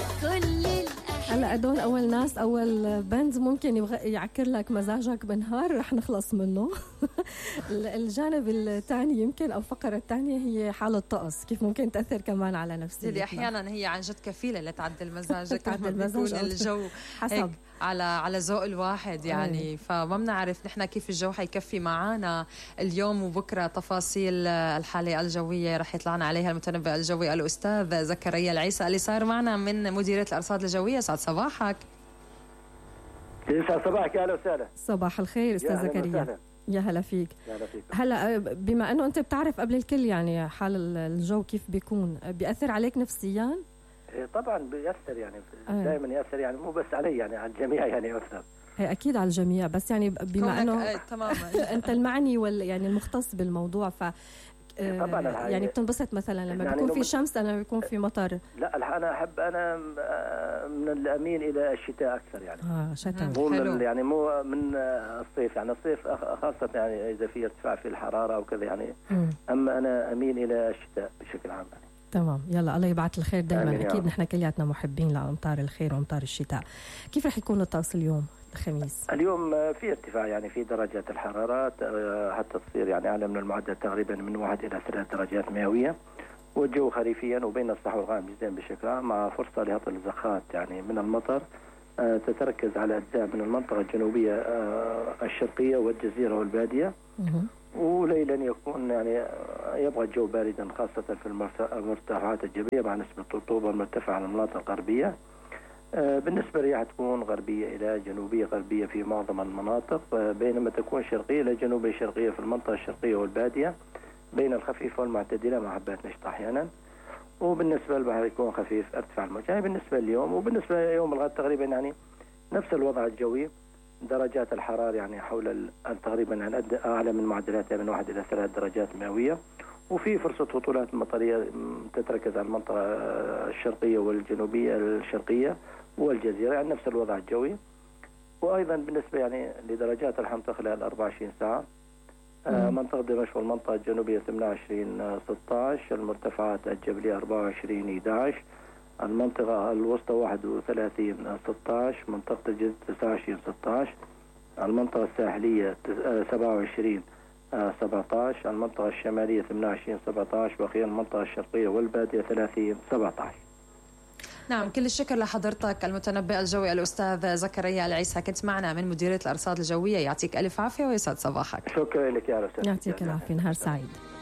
هلا هدول اول ناس اول بند ممكن يعكر لك مزاجك بنهار رح نخلص منه. الجانب الثاني يمكن او الفقره الثانيه هي حاله الطقس، كيف ممكن تاثر كمان على نفسيتنا. اللي احيانا هي عن جد كفيله لتعدل مزاجك. تعدل مزاج الجو حسب على ذوق الواحد يعني. فما بنعرف نحن كيف الجو حيكفي معانا اليوم وبكره. تفاصيل الحاله الجويه رح يطلعنا عليها المتنبئ الجوي الاستاذ زكريا العيسى اللي صار معنا من مديريه الارصاد الجويه. سعد صباحك. يسعد صباحك. يا اهلا وسهلا. صباح الخير استاذ زكريا. يا هلا فيك. هلا بما انه انت بتعرف قبل الكل يعني حال الجو كيف بيأثر عليك نفسيا؟ طبعا بيأثر يعني دائما يأثر يعني مو بس علي يعني على الجميع يعني يأثر. هي اكيد على الجميع بس يعني بما انه تماما انت المعني يعني المختص بالموضوع ف يعني بتنبسط مثلا لما يعني بيكون في شمس لما بيكون في مطر؟ لا انا احب من الامين الى الشتاء اكثر يعني. شتاء مو يعني مو من الصيف يعني. الصيف خاصه يعني اذا في ارتفاع في الحراره وكذا يعني. اما انا امين الى الشتاء بشكل عام يعني. تمام. يلا الله يبعث الخير دائما. اكيد نحن كلياتنا محبين لامطار الخير وامطار الشتاء. كيف رح يكون الطقس اليوم الخميس؟ اليوم في ارتفاع يعني في درجات الحراره حتى تصير يعني اعلى من المعدل تقريبا من 1 إلى 3 درجات مئويه. والجو خريفيا وبين الصحو والغائم جدا بشكل عام مع فرصه لهطل زخات يعني من المطر تتركز على اجزاء من المنطقه الجنوبيه الشرقيه والجزيره والباديه. وليلا يكون يعني يبقى الجو باردا خاصه في المرتفعات الجبليه مع نسبه رطوبه مرتفعه على المناطق الغربيه. بالنسبة لي تكون غربية إلى جنوبية غربية في معظم المناطق، بينما تكون شرقية إلى جنوبية شرقية في المنطقة الشرقية والبادية بين الخفيفة والمعتدلة مع حبات نشطة أحيانا. وبالنسبة للبحر يكون خفيف ارتفاع الموج. يعني بالنسبة لليوم وبالنسبة ليوم الغد تقريبا يعني نفس الوضع الجوي. درجات الحرارة يعني حول تقريبا يعني أعلى من معدلاتها من 1 إلى 3 درجات مئوية. وفي فرصة هطولات مطرية تتركز على المنطقة الشرقية والجنوبية الشرقية والجزيرة يعني نفس الوضع الجوي. وأيضا بالنسبة يعني لدرجات الحمطة خلال 24 ساعة منطقة دمشق والمنطقة الجنوبية 28 16، المرتفعات الجبلية 24 11، المنطقة الوسطى 31 16، منطقة الجزيرة 29 16، المنطقة الساحلية 27 17، المنطقة الشمالية 28 17، وأخيرا المنطقة الشرقية والبادية 30 17. نعم، كل الشكر لحضرتك المتنبئ الجوي الأستاذ زكريا العيسى. كنت معنا من مديرية الأرصاد الجوية. يعطيك ألف عافية ويسعد صباحك. شكرا لك يا رسول. يعطيك العافية. نهار سعيد.